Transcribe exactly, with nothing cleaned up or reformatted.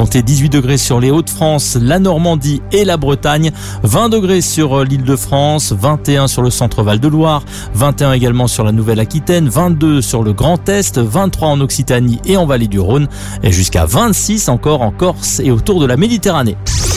Comptez dix-huit degrés sur les Hauts-de-France, la Normandie et la Bretagne, vingt degrés sur l'Île-de-France, vingt et un sur le centre Val-de-Loire, vingt et un également sur la Nouvelle-Aquitaine, vingt-deux sur le Grand Est, vingt-trois en Occitanie et en Vallée du Rhône, et jusqu'à vingt-six encore en Corse et autour de la Méditerranée.